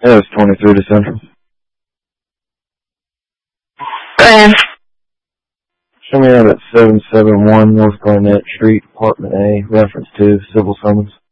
Yeah, it's 23 to Central. Go ahead. Show me out at 771 North Garnett Street, Apartment A, reference to civil summons.